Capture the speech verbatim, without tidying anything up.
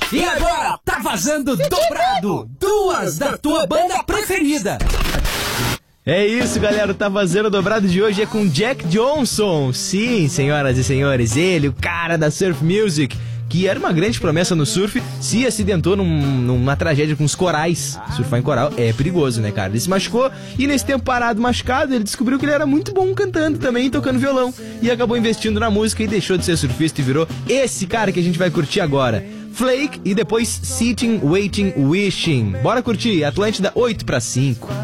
E agora, tá vazando dobrado. Duas da tua banda preferida. É isso, galera, o Tá Vazando Dobrado de hoje é com Jack Johnson. Sim, senhoras e senhores, ele, o cara da Surf Music, que era uma grande promessa no surf, se acidentou num, numa tragédia com os corais. Surfar em coral é perigoso, né, cara? Ele se machucou e nesse tempo parado, machucado, ele descobriu que ele era muito bom cantando também e tocando violão. E acabou investindo na música e deixou de ser surfista e virou esse cara que a gente vai curtir agora. Flake e depois Sitting, Waiting, Wishing. Bora curtir, Atlântida oito para cinco.